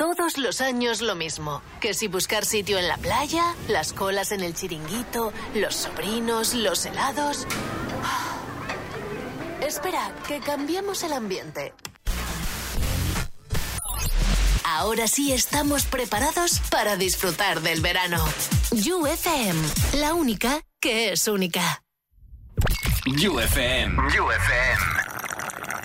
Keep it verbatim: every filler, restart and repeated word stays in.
todos los años lo mismo. Que si buscar sitio en la playa, las colas en el chiringuito, los sobrinos, los helados... Espera, que cambiamos el ambiente. Ahora sí estamos preparados para disfrutar del verano. You F M, la única que es única. You F M. You F M.